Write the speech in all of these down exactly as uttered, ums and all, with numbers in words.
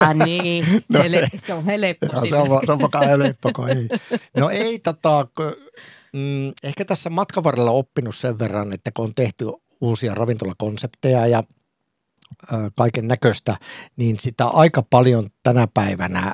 Ah niin, no, Hele, se on helppo no, se on, se on vaikka helppo, ei. No ei tota, mm, ehkä tässä matkan varrella oppinut sen verran, että kun on tehty uusia ravintolakonsepteja ja ö, kaiken näköistä, niin sitä aika paljon tänä päivänä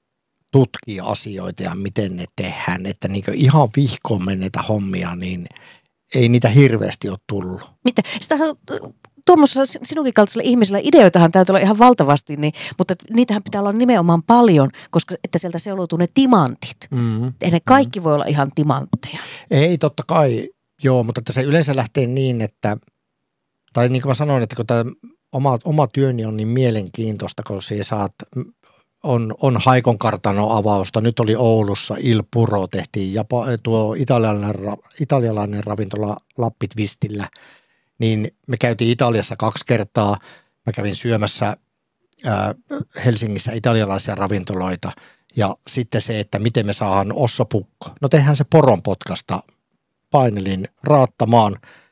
tutkii asioita ja miten ne tehdään, että niin ihan vihkoon menneitä hommia, niin ei niitä hirveästi ole tullut. Mitä? Sitähän tuommoisella sinunkin kaltaisella ihmisellä ideoitahan täytyy olla ihan valtavasti, niin, mutta niitähän pitää olla nimenomaan paljon, koska että sieltä seuloutuu ne timantit. Mm-hmm. Ei ne kaikki mm-hmm. voi olla ihan timantteja. Ei, totta kai, joo, mutta että se yleensä lähtee niin, että, tai niin kuin mä sanoin, että kun tämä oma, oma työni on niin mielenkiintoista, kun siellä saat, on, on Haikon kartanon avausta, nyt oli Oulussa Il Puro, tehtiin Japa, tuo italialainen, italialainen ravintola Lappitvistillä. Niin me käytiin Italiassa kaksi kertaa. Mä kävin syömässä ää, Helsingissä italialaisia ravintoloita. Ja sitten se, että miten me saadaan ossopukko. No tehdään se poronpotkasta. Painelin raattamaan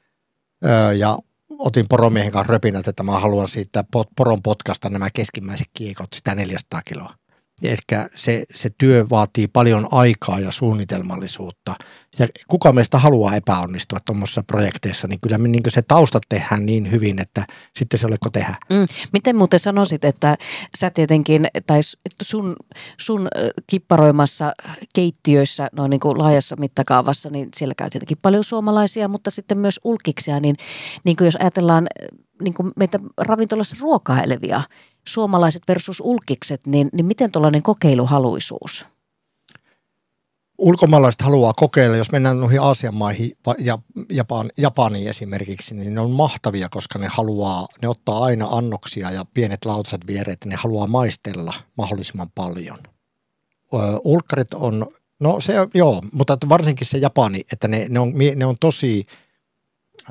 ää, ja otin poromiehen kanssa röpinät, että mä haluan siitä poronpotkasta nämä keskimmäiset kiekot, sitä neljäsataa kiloa. Ja ehkä se, se työ vaatii paljon aikaa ja suunnitelmallisuutta. Ja kuka meistä haluaa epäonnistua tuommoisissa projekteissa, niin kyllä me niin se taustat tehdään niin hyvin, että sitten se oleko tehdä. Mm. Miten muuten sanoisit, että sä tietenkin, tai sun, sun kipparoimassa keittiöissä noin niin kuin laajassa mittakaavassa, niin siellä käy tietenkin paljon suomalaisia, mutta sitten myös ulkiksia, niin, niin kuin jos ajatellaan niin kuin meitä ravintolassa ruokailevia, suomalaiset versus ulkikset, niin, niin miten tuollainen kokeiluhaluisuus? Ulkomaalaiset haluaa kokeilla, jos mennään noihin Aasian maihin ja Japan, Japaniin esimerkiksi, niin ne on mahtavia, koska ne haluaa, ne ottaa aina annoksia ja pienet lautaset viereet, ne haluaa maistella mahdollisimman paljon. Ö, ulkkarit on, no se joo, mutta varsinkin se Japani, että ne, ne, on, ne on tosi Ö,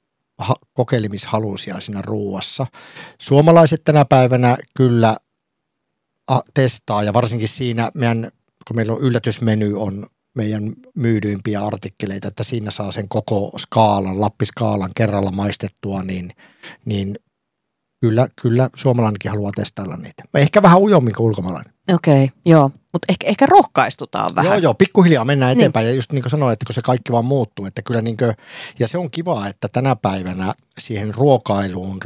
kokeilemishaluisia siinä ruuassa. Suomalaiset tänä päivänä kyllä a, testaa ja varsinkin siinä meidän, kun meillä on yllätysmeny on meidän myydyimpiä artikkeleita, että siinä saa sen koko skaalan, Lappiskaalan kerralla maistettua, niin, niin kyllä, kyllä suomalainenkin haluaa testailla niitä. Ehkä vähän ujommin kuin ulkomaalainen. Okei, okay, joo. Mutta ehkä, ehkä rohkaistutaan vähän. Joo, joo, pikkuhiljaa mennään eteenpäin niin. Ja just niin kuin sanoin, että kun se kaikki vaan muuttuu, että kyllä niin kuin, ja se on kiva, että tänä päivänä siihen ruokailuun,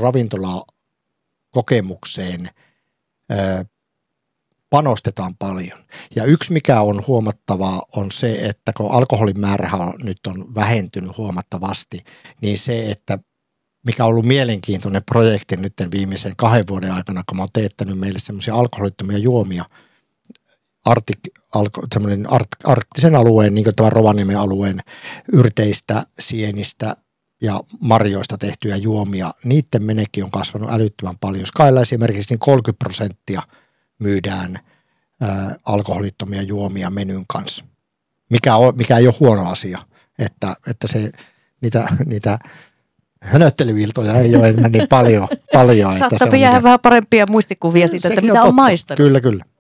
ravintolakokemukseen ö, panostetaan paljon. Ja yksi mikä on huomattavaa on se, että kun alkoholin määrä nyt on vähentynyt huomattavasti, niin se, että mikä on ollut mielenkiintoinen projekti nyt viimeisen kahden vuoden aikana, kun mä oon teettänyt meille semmoisia alkoholittomia juomia, Artik, alko, semmoinen art, arktisen alueen, niin kuin tämän Rovaniemen alueen yrteistä, sienistä ja marjoista tehtyjä juomia, niiden menekin on kasvanut älyttömän paljon. Skylla esimerkiksi niin kolmekymmentä prosenttia myydään ää, alkoholittomia juomia menyn kanssa, mikä, on, mikä ei ole huono asia, että, että se, niitä, niitä hönöttelyiltoja ei ole enää niin paljon. paljon Saattaa jäädä vähän parempia muistikuvia siitä, että mitä on, on maistanut. Kyllä, kyllä.